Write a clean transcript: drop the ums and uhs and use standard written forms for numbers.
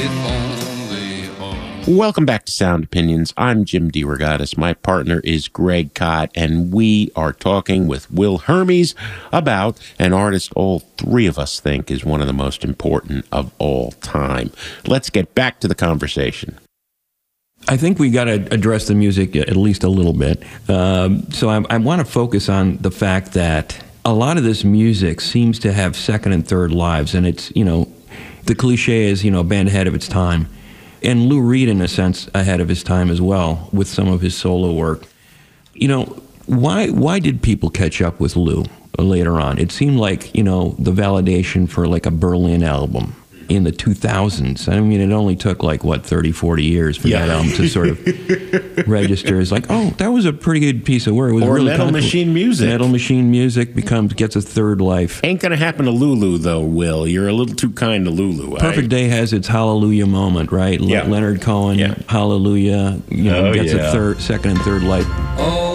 Welcome back to Sound Opinions. I'm Jim DeRogatis. My partner is Greg Kot, and we are talking with Will Hermes about an artist all three of us think is one of the most important of all time. Let's get back to the conversation. I think we got to address the music at least a little bit. So I want to focus on the fact that a lot of this music seems to have second and third lives, and it's, the cliche is, a band ahead of its time. And Lou Reed, in a sense, ahead of his time as well, with some of his solo work. Why did people catch up with Lou later on? It seemed like, the validation for like a Berlin album in the 2000s. I mean, it only took 30, 40 years for that album to sort of register as that was a pretty good piece of work. It was or really Metal Machine Music. Metal Machine Music gets a third life. Ain't going to happen to Lulu, though, Will. You're a little too kind to Lulu. Perfect Day has its hallelujah moment, right? Yeah. Leonard Cohen, hallelujah, gets a second and third life. Oh.